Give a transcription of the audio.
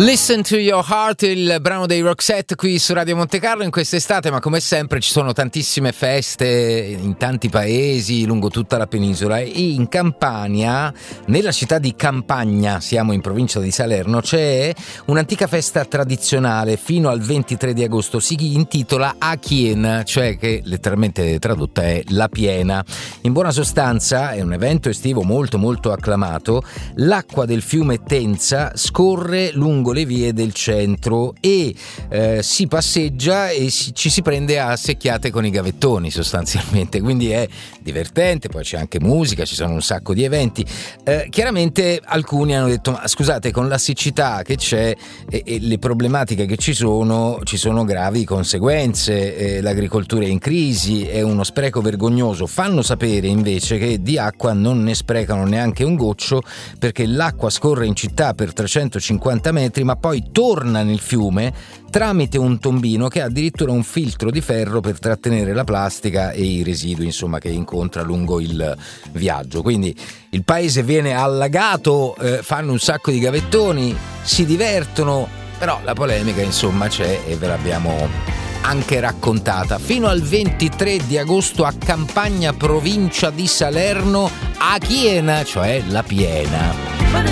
Listen to Your Heart, il brano dei Roxette qui su Radio Monte Carlo in quest'estate, ma come sempre ci sono tantissime feste in tanti paesi lungo tutta la penisola e in Campania, nella città di Campagna, siamo in provincia di Salerno, c'è un'antica festa tradizionale fino al 23 di agosto, si intitola Achien, cioè che letteralmente tradotta è la piena. In buona sostanza è un evento estivo molto molto acclamato, l'acqua del fiume Tenza scorre lungo le vie del centro e si passeggia e ci si prende a secchiate con i gavettoni sostanzialmente, quindi è divertente, poi c'è anche musica, ci sono un sacco di eventi. Chiaramente alcuni hanno detto: ma scusate, con la siccità che c'è e le problematiche che ci sono gravi conseguenze, l'agricoltura è in crisi, è uno spreco vergognoso. Fanno sapere invece che di acqua non ne sprecano neanche un goccio, perché l'acqua scorre in città per 350 metri ma poi torna nel fiume tramite un tombino che ha addirittura un filtro di ferro per trattenere la plastica e i residui, insomma, che incontra lungo il viaggio. Quindi il paese viene allagato, fanno un sacco di gavettoni, si divertono, però la polemica insomma c'è e ve l'abbiamo anche raccontata. Fino al 23 di agosto a Campagna, provincia di Salerno, Achien, cioè la piena.